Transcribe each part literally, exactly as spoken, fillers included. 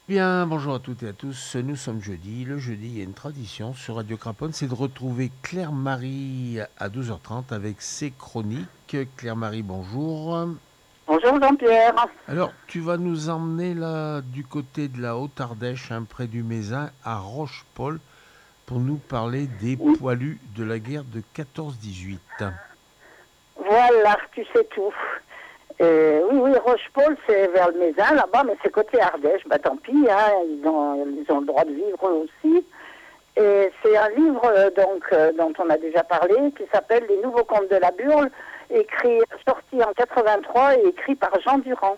Bien, bonjour à toutes et à tous. Nous sommes jeudi. Le jeudi, il y a une tradition sur Radio Craponne, c'est de retrouver Claire-Marie à douze heures trente avec ses chroniques. Claire-Marie, bonjour. Bonjour Jean-Pierre. Alors, tu vas nous emmener là du côté de la Haute-Ardèche, hein, près du Mézin, à Rochepol, pour nous parler des Oui, poilus de la guerre de quatorze dix-huit. voilà, tu sais tout. Euh, oui, oui, Rochepol, c'est vers le Mézin, là-bas, mais c'est côté Ardèche. Bah tant pis, hein, ils, ont, ils ont le droit de vivre eux aussi. Et c'est un livre euh, donc euh, dont on a déjà parlé, qui s'appelle Les Nouveaux Contes de la Burle, écrit, sorti en quatre-vingt-trois et écrit par Jean Durand.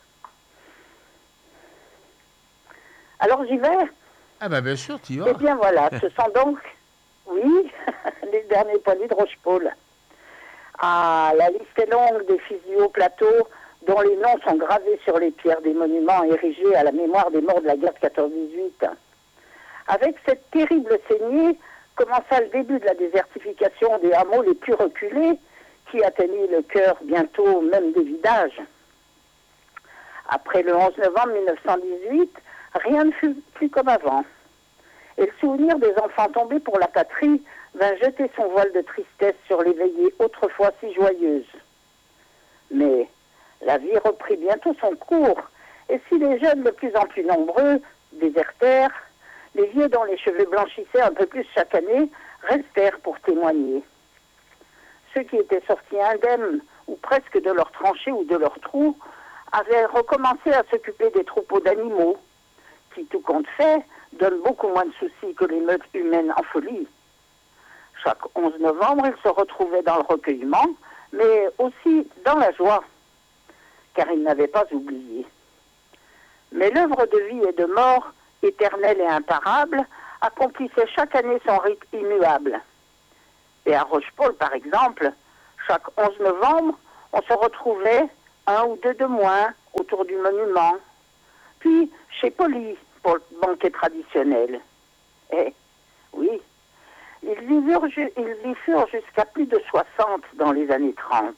Alors j'y vais. Ah bah bien sûr, tu y Eh vas. bien voilà, ce sont donc, oui, les derniers poilus de Rochepol. Ah, la liste est longue des fusils au plateau dont les noms sont gravés sur les pierres des monuments érigés à la mémoire des morts de la guerre de quatorze dix-huit. Avec cette terrible saignée, commença le début de la désertification des hameaux les plus reculés qui atteignit le cœur bientôt même des villages. Après le onze novembre mille neuf cent dix-huit, rien ne fut plus comme avant. Et le souvenir des enfants tombés pour la patrie vint jeter son voile de tristesse sur les veillées autrefois si joyeuses. Mais la vie reprit bientôt son cours, et si les jeunes de plus en plus nombreux désertèrent, les vieux dont les cheveux blanchissaient un peu plus chaque année restèrent pour témoigner. Ceux qui étaient sortis indemnes, ou presque de leur tranchée ou de leur trou, avaient recommencé à s'occuper des troupeaux d'animaux, qui, tout compte fait, donnent beaucoup moins de soucis que les meutes humaines en folie. Chaque onze novembre, ils se retrouvaient dans le recueillement, mais aussi dans la joie, car ils n'avaient pas oublié. Mais l'œuvre de vie et de mort, éternelle et imparable, accomplissait chaque année son rite immuable. Et à Rochepol, par exemple, chaque onze novembre, on se retrouvait un ou deux de moins autour du monument, puis chez Poli pour le banquet traditionnel. Et, oui, ils y furent, ils y furent jusqu'à plus de soixante dans les années trente.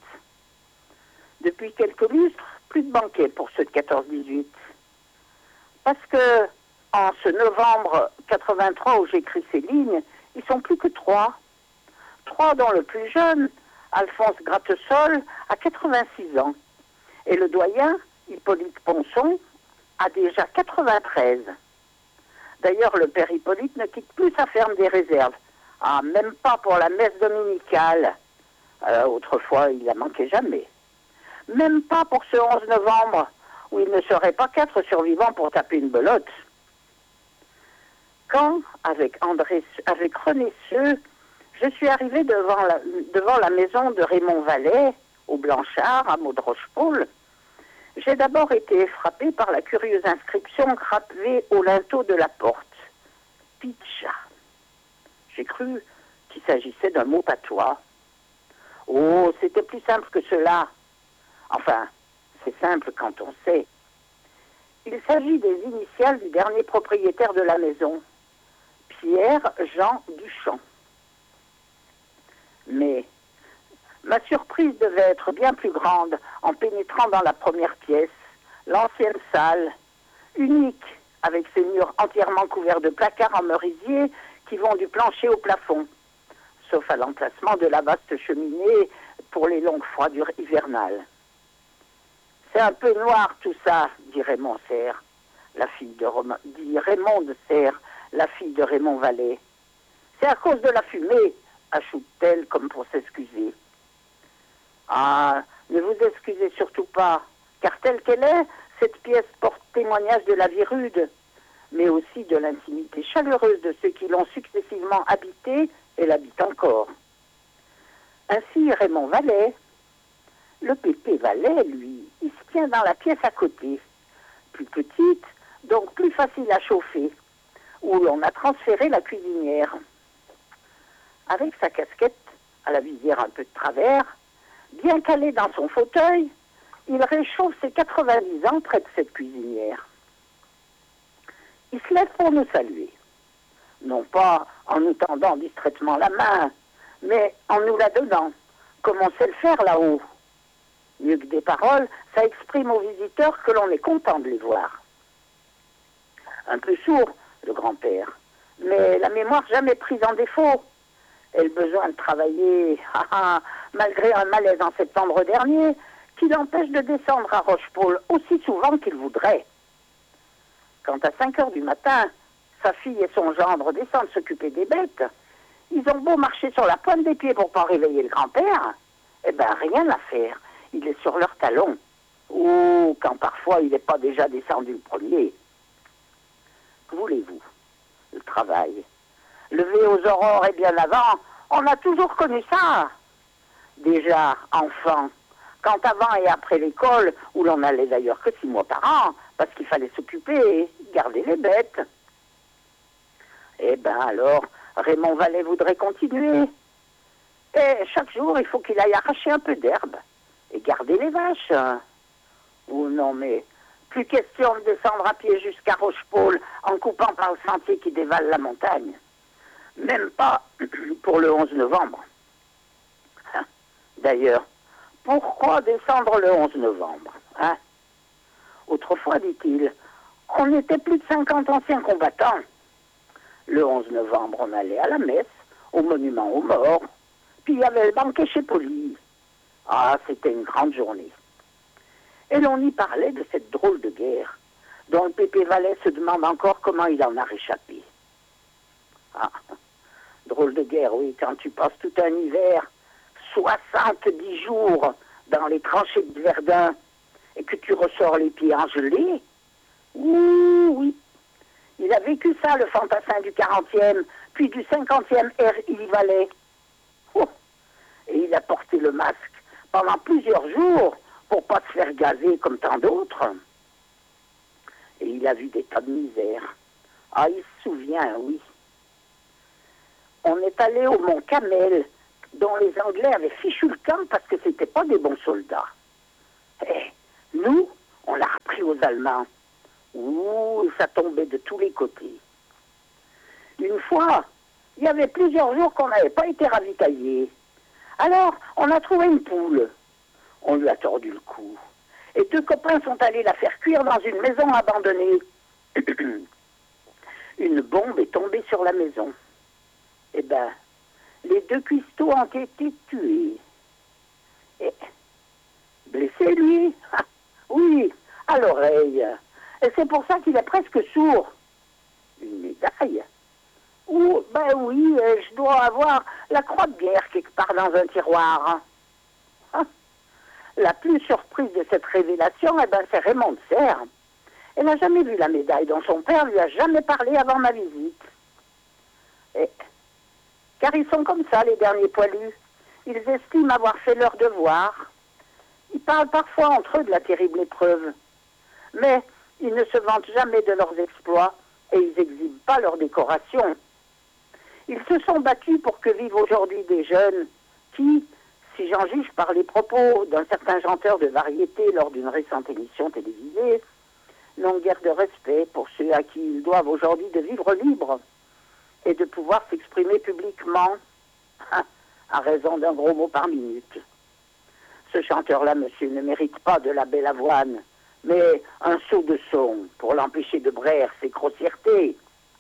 Depuis quelques lustres, plus de banquets pour ceux de quatorze dix-huit. Parce que, en ce novembre quatre-vingt-trois où j'écris ces lignes, ils sont plus que trois. Trois dont le plus jeune, Alphonse Grattesol, a quatre-vingt-six ans. Et le doyen, Hippolyte Ponson, a déjà quatre-vingt-treize. D'ailleurs, le père Hippolyte ne quitte plus sa ferme des réserves. Ah, même pas pour la messe dominicale. Euh, autrefois, il la manquait jamais. Même pas pour ce onze novembre, où il ne serait pas quatre survivants pour taper une belote. Quand, avec, André, avec René Seux, je suis arrivé devant la, devant la maison de Raymond Vallet, au Blanchard, à Rochepol, j'ai d'abord été frappé par la curieuse inscription gravée au linteau de la porte. Pitcha. J'ai cru qu'il s'agissait d'un mot patois. Oh, c'était plus simple que cela. Enfin, c'est simple quand on sait. Il s'agit des initiales du dernier propriétaire de la maison, Pierre-Jean Duchamp. Mais ma surprise devait être bien plus grande en pénétrant dans la première pièce, l'ancienne salle, unique, avec ses murs entièrement couverts de placards en merisier qui vont du plancher au plafond, sauf à l'emplacement de la vaste cheminée pour les longues froidures hivernales. C'est un peu noir tout ça, dit Raymond Serre, la fille de Rom... dit Raymond de Serre, la fille de Raymond Vallet. C'est à cause de la fumée, ajoute-t-elle comme pour s'excuser. Ah, ne vous excusez surtout pas, car telle qu'elle est, cette pièce porte témoignage de la vie rude, mais aussi de l'intimité chaleureuse de ceux qui l'ont successivement habitée et l'habitent encore. Ainsi, Raymond Vallet, le pépé Vallet, lui, il se tient dans la pièce à côté, plus petite, donc plus facile à chauffer, où l'on a transféré la cuisinière. Avec sa casquette, à la visière un peu de travers, bien calé dans son fauteuil, il réchauffe ses quatre-vingt-dix ans près de cette cuisinière. Il se lève pour nous saluer. Non pas en nous tendant distraitement la main, mais en nous la donnant, comme on sait le faire là-haut. Mieux que des paroles, ça exprime aux visiteurs que l'on est content de les voir. un peu sourd, le grand-père, mais la mémoire jamais prise en défaut. Et le besoin de travailler, ah, ah, malgré un malaise en septembre dernier, qui l'empêche de descendre à Rochepole aussi souvent qu'il voudrait. Quand à cinq heures du matin, sa fille et son gendre descendent s'occuper des bêtes, ils ont beau marcher sur la pointe des pieds pour pas réveiller le grand-père, eh ben rien à faire, il est sur leurs talons. Ou quand parfois il n'est pas déjà descendu le premier. Que voulez-vous? Le travail. Levé aux aurores et bien avant, on a toujours connu ça. Déjà, enfant, quand avant et après l'école, où l'on allait d'ailleurs que six mois par an, parce qu'il fallait s'occuper, garder les bêtes. Eh ben alors, Raymond Vallée voudrait continuer. Et chaque jour, il faut qu'il aille arracher un peu d'herbe et garder les vaches. Oh non, mais plus question de descendre à pied jusqu'à Rochepole en coupant par le sentier qui dévale la montagne. Même pas pour le onze novembre. D'ailleurs, pourquoi descendre le onze novembre, hein? Autrefois, dit-il, on était plus de cinquante anciens combattants. Le onze novembre, on allait à la messe, au monument aux morts, puis il y avait le banquet chez Poli. Ah, c'était une grande journée. Et l'on y parlait de cette drôle de guerre, dont le Pépé Vallet se demande encore comment il en a réchappé. Ah, drôle de guerre, oui, quand tu passes tout un hiver, soixante-dix jours dans les tranchées de Verdun, et que tu ressors les pieds engelés. Oui, oui. Il a vécu ça, le fantassin du quarantième, puis du cinquantième R. Il y Valais. Oh. Et il a porté le masque pendant plusieurs jours pour pas se faire gazer comme tant d'autres. Et il a vu des tas de misère. Ah, il se souvient, oui. On est allé au Mont Camel, dont les Anglais avaient fichu le camp parce que c'était pas des bons soldats. Et nous, on l'a repris aux Allemands. Ouh, ça tombait de tous les côtés. Une fois, il y avait plusieurs jours qu'on n'avait pas été ravitaillés. Alors, on a trouvé une poule. On lui a tordu le cou. Et deux copains sont allés la faire cuire dans une maison abandonnée. Une bombe est tombée sur la maison. Eh ben, les deux cuistots ont été tués. Et blessé, lui? Ah, oui, à l'oreille. Et c'est pour ça qu'il est presque sourd. Une médaille? Ou, ben oui, je dois avoir la croix de guerre quelque part dans un tiroir. Ah. La plus surprise de cette révélation, eh ben, c'est Raymond de Serres. Elle n'a jamais vu la médaille dont son père lui a jamais parlé avant ma visite. Et, car ils sont comme ça, les derniers poilus. Ils estiment avoir fait leur devoir. Ils parlent parfois entre eux de la terrible épreuve. Mais ils ne se vantent jamais de leurs exploits et ils n'exhibent pas leurs décorations. Ils se sont battus pour que vivent aujourd'hui des jeunes qui, si j'en juge par les propos d'un certain chanteur de variété lors d'une récente émission télévisée, n'ont guère de respect pour ceux à qui ils doivent aujourd'hui de vivre libres et de pouvoir s'exprimer publiquement, à raison d'un gros mot par minute. Ce chanteur-là, monsieur, ne mérite pas de la belle avoine, mais un seau de son pour l'empêcher de braire ses grossièretés.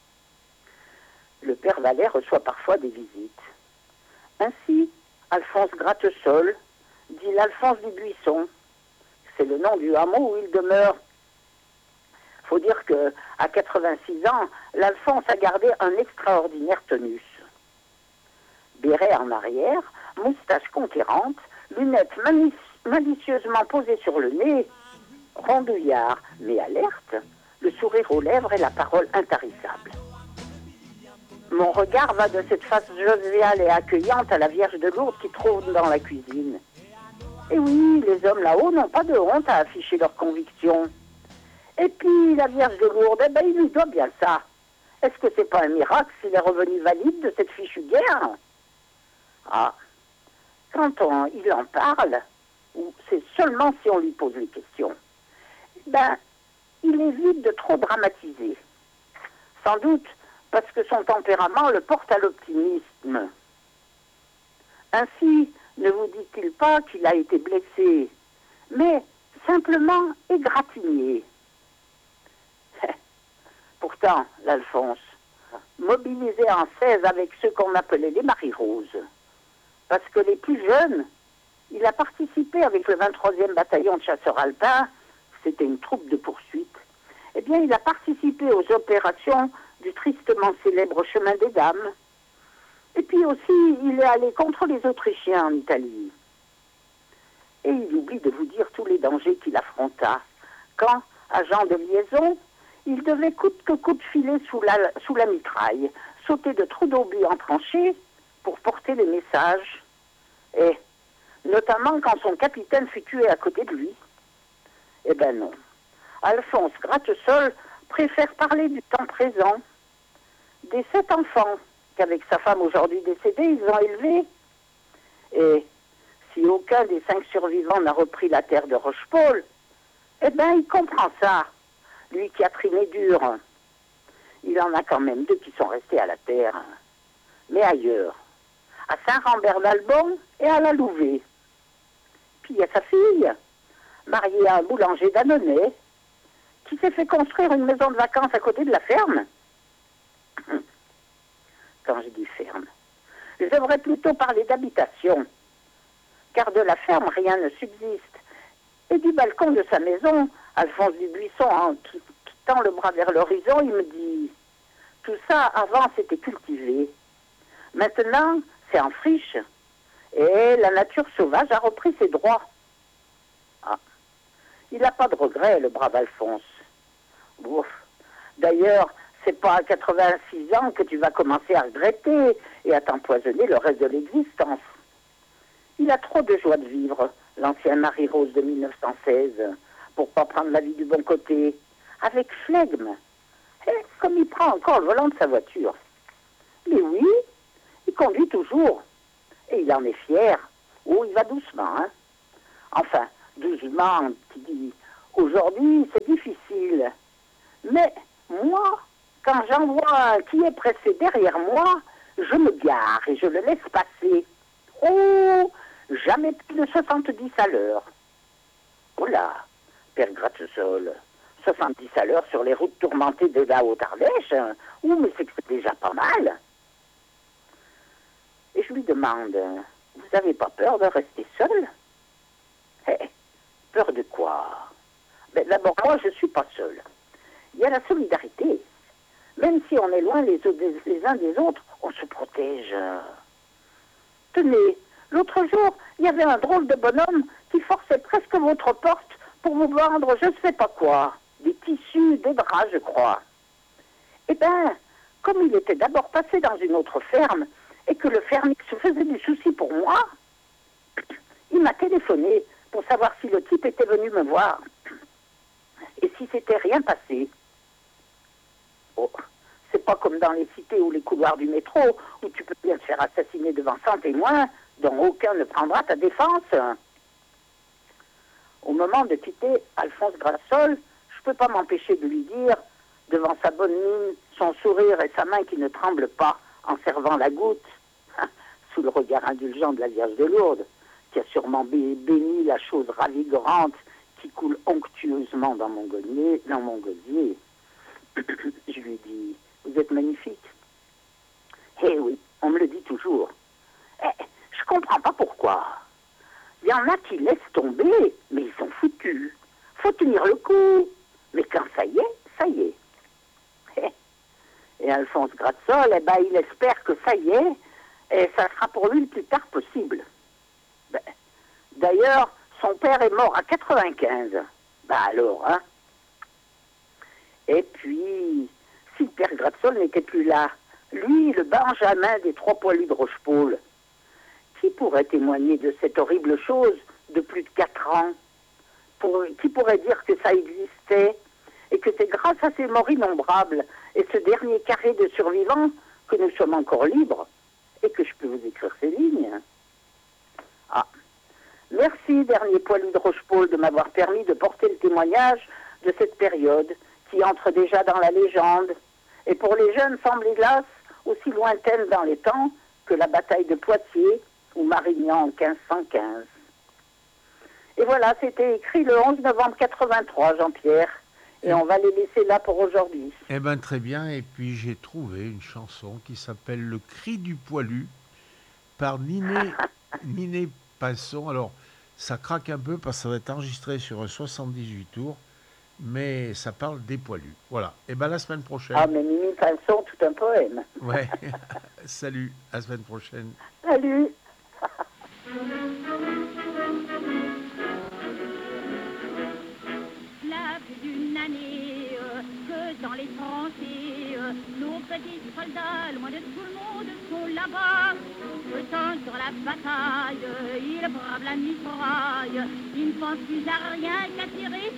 Le père Vallet reçoit parfois des visites. Ainsi, Alphonse Grattesol, dit l'Alphonse du Buisson. C'est le nom du hameau où il demeure. Faut dire que à quatre-vingt-six ans, l'Alphonse a gardé un extraordinaire tonus. Béret en arrière, moustache conquérante, lunettes malic- malicieusement posées sur le nez, rondouillard mais alerte, le sourire aux lèvres et la parole intarissable. Mon regard va de cette face joviale et accueillante à la Vierge de Lourdes qui trône dans la cuisine. Et oui, les hommes là-haut n'ont pas de honte à afficher leurs convictions. Et puis, la Vierge de Lourdes, eh ben, il lui doit bien ça. Est-ce que c'est pas un miracle s'il est revenu valide de cette fichue guerre? Ah, quand on, il en parle, ou c'est seulement si on lui pose les questions, ben, il évite de trop dramatiser. Sans doute parce que son tempérament le porte à l'optimisme. Ainsi, ne vous dit-il pas qu'il a été blessé, mais simplement égratigné. pourtant, l'Alphonse, mobilisé en seize avec ceux qu'on appelait les Marie-Roses. Parce que les plus jeunes, il a participé avec le vingt-troisième bataillon de chasseurs alpins, c'était une troupe de poursuite. Eh bien, il a participé aux opérations du tristement célèbre Chemin des Dames. Et puis aussi, il est allé contre les Autrichiens en Italie. Et il oublie de vous dire tous les dangers qu'il affronta. Quand, agent de liaison, il devait coûte que coûte filer sous la, sous la mitraille, sauter de trous d'obus en tranchée pour porter les messages. Et notamment quand son capitaine fut tué à côté de lui. Eh ben non. Alphonse Grattesol préfère parler du temps présent, des sept enfants qu'avec sa femme aujourd'hui décédée, ils ont élevés. Et si aucun des cinq survivants n'a repris la terre de Rochepole, eh ben il comprend ça, lui qui a trimé dur. Il en a quand même deux qui sont restés à la terre, mais ailleurs, à Saint-Rambert-d'Albon et à la Louvet. Puis il y a sa fille, mariée à un boulanger d'Annonay, qui s'est fait construire une maison de vacances à côté de la ferme. Quand je dis ferme, je devrais plutôt parler d'habitation, car de la ferme, rien ne subsiste. Et du balcon de sa maison, Alphonse Dubuisson, en quittant le bras vers l'horizon, il me dit « Tout ça, avant, c'était cultivé. Maintenant, c'est en friche. Et la nature sauvage a repris ses droits. » Ah, il n'a pas de regret, le brave Alphonse. Ouf. D'ailleurs, c'est pas à quatre-vingt-six ans que tu vas commencer à regretter et à t'empoisonner le reste de l'existence. Il a trop de joie de vivre, l'ancien Marie-Rose de mille neuf cent seize, pour pas prendre la vie du bon côté, avec flegme. Et comme il prend encore le volant de sa voiture. Mais oui, il conduit toujours. Et il en est fier. Oh, il va doucement, hein. Enfin, doucement, tu dis. Aujourd'hui, c'est difficile. Mais moi, quand j'en vois un qui est pressé derrière moi, je me gare et je le laisse passer. Oh, jamais plus de soixante-dix à l'heure. Oh là, Père Grattesol, soixante-dix à l'heure sur les routes tourmentées de la Haute-Ardèche, hein. Ouh, mais c'est que c'est déjà pas mal. Et je lui demande, vous n'avez pas peur de rester seul? Eh, peur de quoi? Ben, d'abord, moi, je ne suis pas seul. Il y a la solidarité. Même si on est loin les, les uns des autres, on se protège. Tenez, l'autre jour, il y avait un drôle de bonhomme qui forçait presque votre porte pour vous vendre je ne sais pas quoi. Des tissus, des draps, je crois. Eh bien, comme il était d'abord passé dans une autre ferme et que le fermier se faisait des soucis pour moi, il m'a téléphoné pour savoir si le type était venu me voir et si c'était rien passé. Oh, c'est pas comme dans les cités ou les couloirs du métro où tu peux bien te faire assassiner devant cent témoins dont aucun ne prendra ta défense. Au moment de quitter Alphonse Grattesol, je peux pas m'empêcher de lui dire, devant sa bonne mine, son sourire et sa main qui ne tremble pas en servant la goutte, sous le regard indulgent de la Vierge de Lourdes, qui a sûrement béni la chose ravigorante qui coule onctueusement dans mon gosier, dans mon gosier. Je lui dis, vous êtes magnifique. Eh oui, on me le dit toujours. Eh, je comprends pas pourquoi. Il y en a qui laissent tomber, mais ils sont foutus. Faut tenir le coup. Mais quand ça y est, ça y est. Eh. Et Alphonse Grattesol, eh ben, il espère que ça y est, et ça sera pour lui le plus tard possible. Ben, d'ailleurs, son père est mort à quatre-vingt-quinze. Ben alors, hein. Et puis, si le père Grattesol n'était plus là, lui, le Benjamin des trois poilus de Rochepole, qui pourrait témoigner de cette horrible chose de plus de quatre ans? Pour, qui pourrait dire que ça existait et que c'est grâce à ces morts innombrables et ce dernier carré de survivants que nous sommes encore libres et que je peux vous écrire ces lignes? Ah, merci, dernier poilu de Rochepole, de m'avoir permis de porter le témoignage de cette période qui entre déjà dans la légende et pour les jeunes semble hélas aussi lointaine dans les temps que la bataille de Poitiers ou Marignan en quinze cent quinze. Et voilà, c'était écrit le onze novembre quatre-vingt-trois, Jean-Pierre. Et on va les laisser là pour aujourd'hui. Eh bien, très bien. Et puis, j'ai trouvé une chanson qui s'appelle Le cri du poilu par Niné, Niné Pinson. Alors, ça craque un peu parce que ça va être enregistré sur un soixante-dix-huit tours, mais ça parle des poilus. Voilà. Et bien, la semaine prochaine. Ah, mais Mimi Pinson, tout un poème. Ouais. Salut. À la semaine prochaine. Salut. Cela fait d'une année euh, que dans les tranchées, euh, nos petits soldats, loin de tout le monde, sont là-bas. Autant sur la bataille, euh, ils bravent la mitraille, ils ne pensent plus à rien qu'à tirer